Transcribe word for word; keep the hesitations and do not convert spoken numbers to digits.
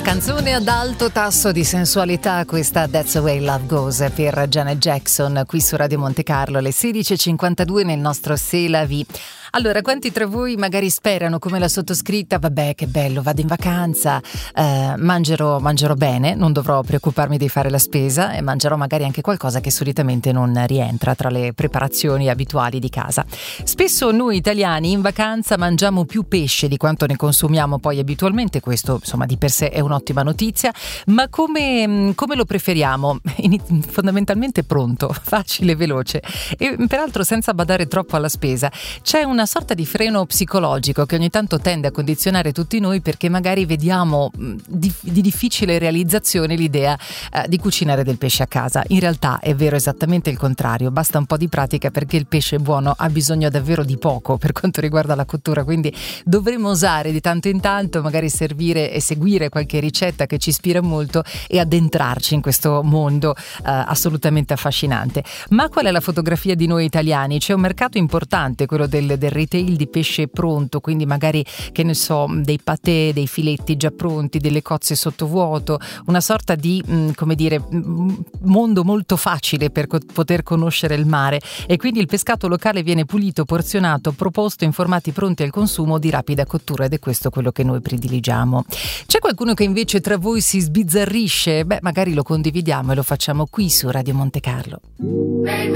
Canzone ad alto tasso di sensualità, questa That's the Way Love Goes per Janet Jackson, qui su Radio Monte Carlo alle sedici e cinquantadue nel nostro C'est la vie. Allora, quanti tra voi magari sperano come la sottoscritta, vabbè che bello, vado in vacanza, eh, mangerò, mangerò bene, non dovrò preoccuparmi di fare la spesa e mangerò magari anche qualcosa che solitamente non rientra tra le preparazioni abituali di casa. Spesso noi italiani in vacanza mangiamo più pesce di quanto ne consumiamo poi abitualmente, questo insomma di per sé è un'ottima notizia, ma come, come lo preferiamo? Fondamentalmente pronto, facile, veloce e peraltro senza badare troppo alla spesa. C'è una una sorta di freno psicologico che ogni tanto tende a condizionare tutti noi, perché magari vediamo di, di difficile realizzazione l'idea eh, di cucinare del pesce a casa. In realtà è vero esattamente il contrario, basta un po' di pratica, perché il pesce buono ha bisogno davvero di poco per quanto riguarda la cottura, quindi dovremo osare di tanto in tanto, magari servire e seguire qualche ricetta che ci ispira molto e addentrarci in questo mondo eh, assolutamente affascinante. Ma qual è la fotografia di noi italiani? C'è un mercato importante, quello del, del retail di pesce pronto, quindi magari, che ne so, dei patè, dei filetti già pronti, delle cozze sottovuoto, una sorta di, mh, come dire, mh, mondo molto facile per co- poter conoscere il mare, e quindi il pescato locale viene pulito, porzionato, proposto in formati pronti al consumo di rapida cottura, ed è questo quello che noi prediligiamo. C'è qualcuno che invece tra voi si sbizzarrisce? Beh, magari lo condividiamo e lo facciamo qui su Radio Monte Carlo.